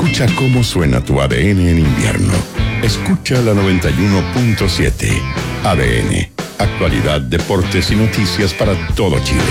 Escucha cómo suena tu ADN en invierno. Escucha la 91.7. ADN. Actualidad, deportes y noticias para todo Chile.